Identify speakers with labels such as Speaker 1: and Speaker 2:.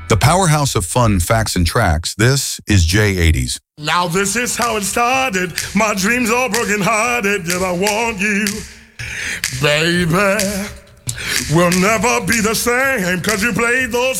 Speaker 1: The powerhouse of fun, facts, and tracks, this is J80s.
Speaker 2: Now this is how it started. My dreams all broken hearted. Did I want you? Baby, we'll never be the same, 'cause you played those